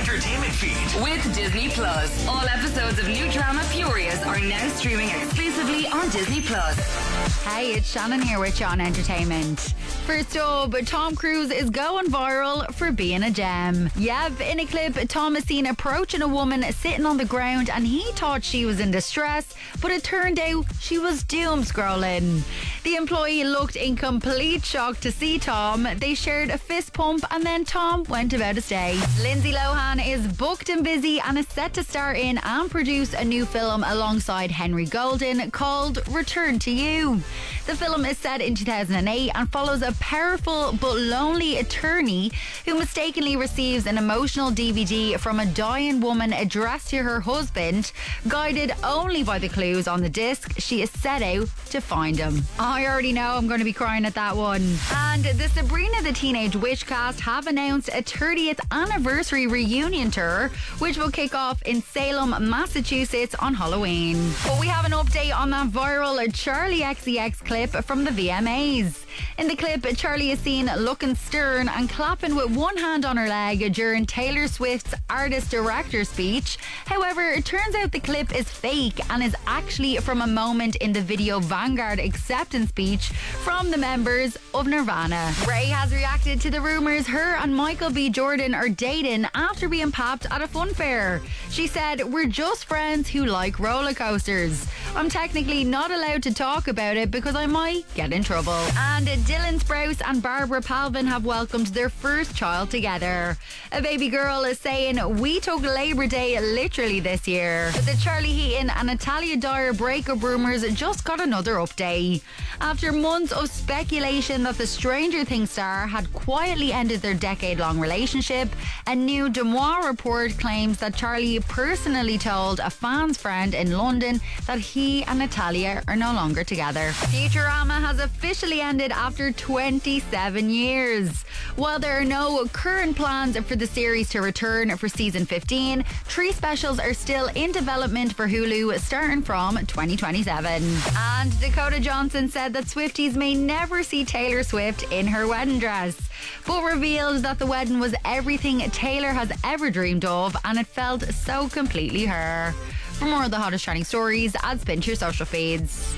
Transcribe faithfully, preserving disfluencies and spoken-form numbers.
entertainment feed. With Disney Plus. All episodes of new drama Furious are now streaming exclusively on Disney Plus. Hey, it's Shannon here with Sean Entertainment. First up, Tom Cruise is going viral for being a gem. Yep, in a clip, Tom is seen approaching a woman sitting on the ground and he thought she was in distress, but it turned out she was doom scrolling. The employee looked in complete shock to see Tom. They shared a fist pump and then Tom went about his day. Lindsay Lohan is booked and busy and is set to star in and produce a new film alongside Henry Golden called Return to You. The film is set in two thousand eight and follows a powerful but lonely attorney who mistakenly receives an emotional D V D from a dying woman addressed to her husband. Guided only by the clues on the disc, she is set out to find him. I already know I'm going to be crying at that one. And the Sabrina the Teenage Witch cast have announced a thirtieth anniversary reunion tour, which will kick off in Salem, Massachusetts on Halloween. But we have an update on that viral Charlie X C X clip from the V M As. In the clip, Charlie is seen looking stern and clapping with one hand on her leg during Taylor Swift's artist-director speech. However, it turns out the clip is fake and is actually from a moment in the video Vanguard acceptance speech from the members of Nirvana. Ray has reacted to the rumours her and Michael B. Jordan are dating after being popped at a fun fair. She said, "We're just friends who like roller coasters. I'm technically not allowed to talk about it because I might get in trouble." And Dylan Sprouse and Barbara Palvin have welcomed their first child together. A baby girl is saying, "We took Labor Day literally this year." But the Charlie Heaton and Natalia Dyer breakup rumours just got another update. After months of speculation that the Stranger Things star had quietly ended their decade-long relationship, a new Deuxmoi report claims that Charlie personally told a fan's friend in London that he and Natalia are no longer together. Futurama has officially ended after twenty-seven years. While there are no current plans for the series to return for season fifteen, three specials are still in development for Hulu starting from twenty twenty-seven. And Dakota Johnson said that Swifties may never see Taylor Swift in her wedding dress, but revealed that the wedding was everything Taylor has ever dreamed of and it felt so completely her. For more of the hottest trending stories, add Spin to your social feeds.